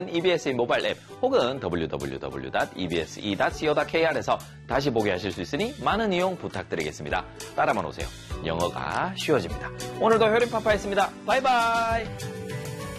EBS의 모바일 앱 혹은 www.ebse.co.kr에서 다시 보게 하실 수 있으니 많은 이용 부탁드리겠습니다. 따라만 오세요. 영어가 쉬워집니다. 오늘도 효림파파였습니다. 바이바이.